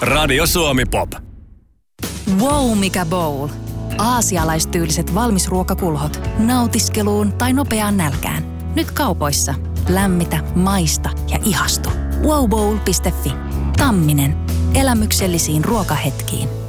Radio Suomi Pop. Wow, mikä bowl! Aasialaistyyliset valmisruokakulhot. Nautiskeluun tai nopeaan nälkään. Nyt kaupoissa. Lämmitä, maista ja ihastu. wowbowl.fi. Tamminen. Elämyksellisiin ruokahetkiin.